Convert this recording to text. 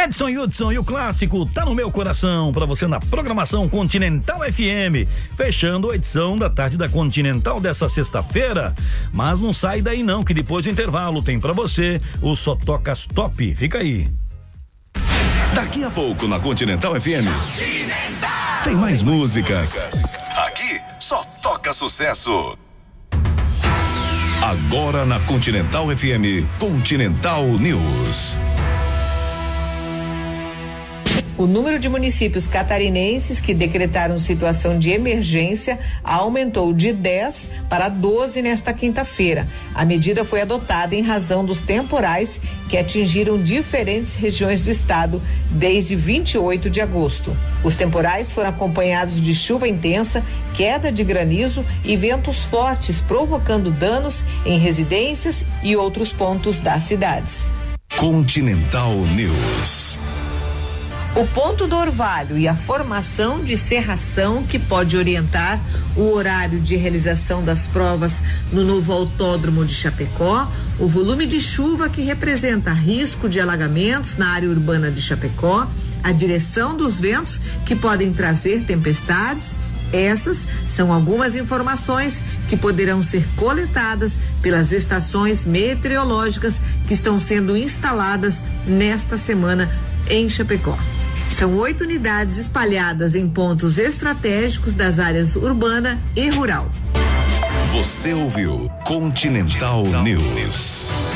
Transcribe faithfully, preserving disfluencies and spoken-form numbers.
Edson Hudson e o clássico tá no meu coração para você na programação Continental F M, fechando a edição da tarde da Continental dessa sexta-feira. Mas não sai daí não, que depois do intervalo tem para você o Só Tocas Top. Fica aí. Daqui a pouco na Continental F M Continental. Tem mais músicas. Aqui só toca sucesso. Agora na Continental F M, Continental News. O número de municípios catarinenses que decretaram situação de emergência aumentou de dez para doze nesta quinta-feira. A medida foi adotada em razão dos temporais que atingiram diferentes regiões do estado desde vinte e oito de agosto. Os temporais foram acompanhados de chuva intensa, queda de granizo e ventos fortes, provocando danos em residências e outros pontos das cidades. Continental News. O ponto do orvalho e a formação de cerração que pode orientar o horário de realização das provas no novo autódromo de Chapecó, o volume de chuva que representa risco de alagamentos na área urbana de Chapecó, a direção dos ventos que podem trazer tempestades. Essas são algumas informações que poderão ser coletadas pelas estações meteorológicas que estão sendo instaladas nesta semana em Chapecó. São oito unidades espalhadas em pontos estratégicos das áreas urbana e rural. Você ouviu Continental News.